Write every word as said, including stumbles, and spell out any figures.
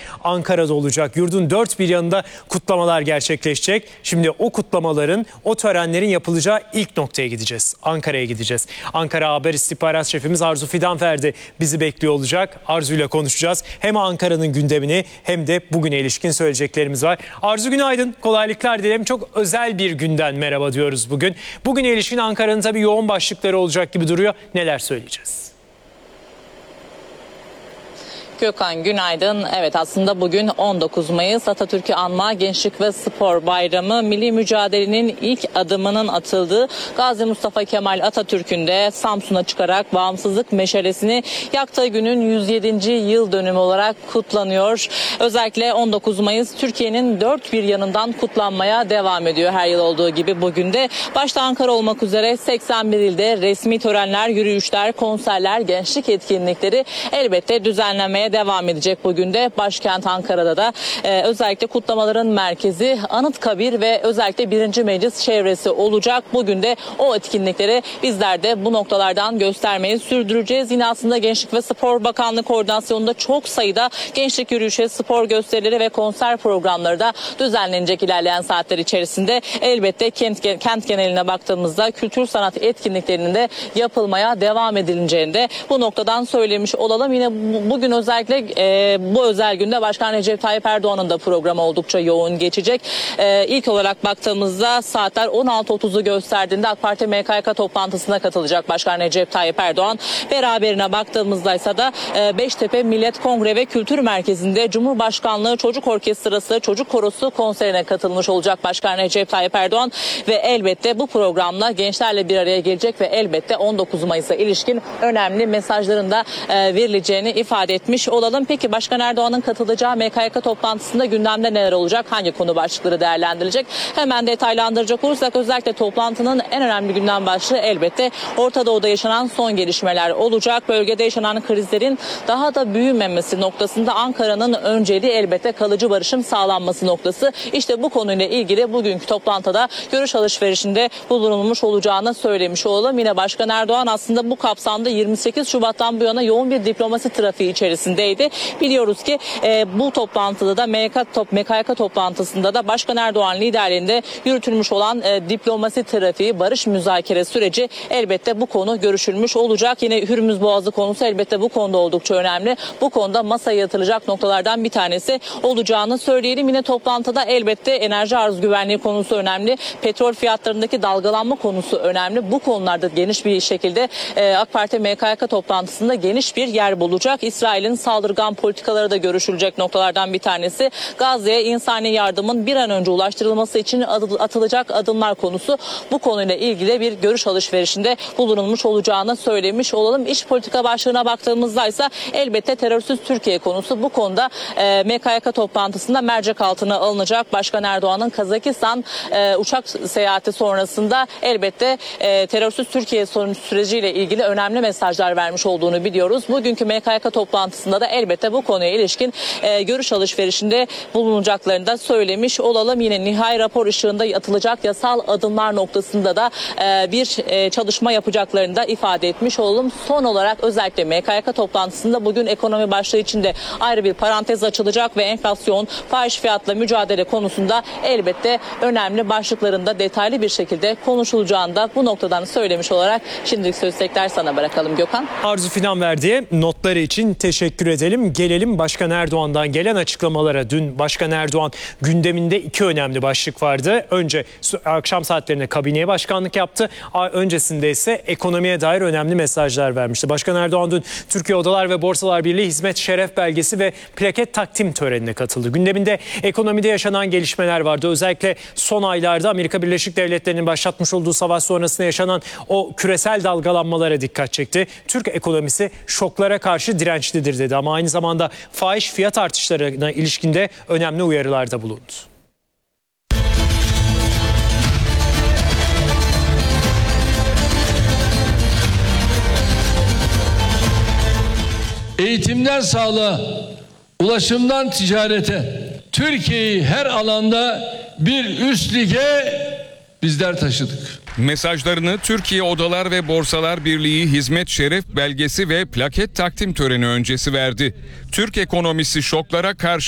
Ankara'da olacak. Yurdun dört bir yanında kutlamalar gerçekleşecek. Şimdi o kutlamaların, o törenlerin yapılacağı ilk noktaya gideceğiz. Ankara'ya gideceğiz. Ankara Haber İstihbarat Şefimiz Arzu Fidanferdi bizi bekliyor olacak. Arzu'yla konuşacağız. Hem Ankara'nın gündemini hem de bugüne ilişkin söyleyeceklerimiz var. Arzu günaydın, kolaylıklar dilerim. Çok özel bir günden merhaba diyoruz bugün. Bugüne ilişkin Ankara'nın tabii yoğun başlıkları olacak gibi duruyor. Neler söyleyeceğiz? Gökhan günaydın. Evet, aslında bugün on dokuz Mayıs Atatürk'ü anma Gençlik ve Spor Bayramı, milli mücadelenin ilk adımının atıldığı Gazi Mustafa Kemal Atatürk'ün de Samsun'a çıkarak bağımsızlık meşalesini yaktığı günün yüz yedinci yıl dönümü olarak kutlanıyor. Özellikle on dokuz Mayıs Türkiye'nin dört bir yanından kutlanmaya devam ediyor her yıl olduğu gibi bugün de. Başta Ankara olmak üzere seksen bir ilde resmi törenler, yürüyüşler, konserler, gençlik etkinlikleri elbette düzenlenmeye devam edecek bugün de. Başkent Ankara'da da e, özellikle kutlamaların merkezi Anıtkabir ve özellikle birinci Meclis çevresi olacak. Bugün de o etkinlikleri bizler de bu noktalardan göstermeyi sürdüreceğiz. Yine aslında Gençlik ve Spor Bakanlığı koordinasyonunda çok sayıda gençlik yürüyüşü, spor gösterileri ve konser programları da düzenlenecek ilerleyen saatler içerisinde. Elbette kent, kent geneline baktığımızda kültür sanat etkinliklerinin de yapılmaya devam edileceğini de bu noktadan söylemiş olalım. Yine bugün özellikle e, bu özel günde Başkan Recep Tayyip Erdoğan'ın da programı oldukça yoğun geçecek. E, ilk olarak baktığımızda saatler on altı otuzu gösterdiğinde AK Parti M K Y K toplantısına katılacak Başkan Recep Tayyip Erdoğan. Beraberine baktığımızda ise de e, Beştepe Millet Kongre ve Kültür Merkezi'nde Cumhurbaşkanlığı Çocuk Orkestrası, Çocuk Korosu konserine katılmış olacak Başkan Recep Tayyip Erdoğan ve elbette bu programla gençlerle bir araya gelecek ve elbette on dokuz Mayıs'a ilişkin önemli mesajların da e, verileceğini ifade etmiş olalım. Peki Başkan Erdoğan'ın katılacağı M K Y K toplantısında gündemde neler olacak? Hangi konu başlıkları değerlendirilecek? Hemen detaylandıracak olursak özellikle toplantının en önemli gündem başlığı elbette Orta Doğu'da yaşanan son gelişmeler olacak. Bölgede yaşanan krizlerin daha da büyümemesi noktasında Ankara'nın önceliği elbette kalıcı barışın sağlanması noktası. İşte bu konuyla ilgili bugünkü toplantıda görüş alışverişinde bulunulmuş olacağını söylemiş olalım. Yine Başkan Erdoğan aslında bu kapsamda yirmi sekiz Şubat'tan bu yana yoğun bir diplomasi trafiği içerisindeydi. Biliyoruz ki e, bu toplantıda da M K Y K toplantısında da Başkan Erdoğan liderliğinde yürütülmüş olan e, diplomasi trafiği, barış müzakere süreci elbette bu konu görüşülmüş olacak. Yine Hürmüz Boğazı konusu elbette bu konuda oldukça önemli. Bu konuda masaya yatırılacak noktalardan bir tanesi olacağını söyleyelim. Yine toplantıda elbette enerji arz güvenliği konusu önemli. Petrol fiyatlarındaki dalgalanma konusu önemli. Bu konularda geniş bir şekilde e, AK Parti M K Y K toplantısında geniş bir yer bulacak. İsrail'in saldırgan politikaları da görüşülecek noktalardan bir tanesi. Gazze'ye insani yardımın bir an önce ulaştırılması için atılacak adımlar konusu. Bu konuyla ilgili bir görüş alışverişinde bulunulmuş olacağını söylemiş olalım. İç politika başlığına baktığımızda ise elbette terörsüz Türkiye konusu. Bu konuda e, M K Y K toplantısında mercek altına alınacak. Başkan Erdoğan'ın Kazakistan e, uçak seyahati sonrasında elbette e, terörsüz Türkiye süreciyle ilgili önemli mesajlar vermiş olduğunu biliyoruz. Bugünkü M K Y K toplantısında da elbette bu konuya ilişkin e, görüş alışverişinde bulunacaklarını da söylemiş olalım. Yine nihai rapor ışığında atılacak yasal adımlar noktasında da e, bir e, çalışma yapacaklarını da ifade etmiş olalım. Son olarak özellikle M K Y K toplantısında bugün ekonomi başlığı içinde ayrı bir parantez açılacak ve enflasyon, fahiş fiyatla mücadele konusunda elbette önemli başlıklarında detaylı bir şekilde konuşulacağını da bu noktadan söylemiş olarak şimdilik söz tekrar sana bırakalım Gökhan. Arzu Fidanferdi'ye notları için teşekkür edelim. Gelelim Başkan Erdoğan'dan gelen açıklamalara. Dün Başkan Erdoğan gündeminde iki önemli başlık vardı. Önce akşam saatlerinde kabineye başkanlık yaptı. Öncesinde ise ekonomiye dair önemli mesajlar vermişti. Başkan Erdoğan dün Türkiye Odalar ve Borsalar Birliği Hizmet Şeref Belgesi ve plaket takdim törenine katıldı. Gündeminde ekonomide yaşanan gelişmeler vardı. Özellikle son aylarda Amerika Birleşik Devletleri'nin başlatmış olduğu savaş sonrasında yaşanan o küresel dalgalanmalara dikkat çekti. Türk ekonomisi şoklara karşı dirençlidir dedi ama aynı zamanda fahiş fiyat artışlarına ilişkinde önemli uyarılarda bulundu. Eğitimden sağlığa, ulaşımdan ticarete, Türkiye'yi her alanda bir üst lige bizler taşıdık. Mesajlarını Türkiye Odalar ve Borsalar Birliği Hizmet Şeref Belgesi ve plaket takdim töreni öncesi verdi. Türk ekonomisi şoklara karşı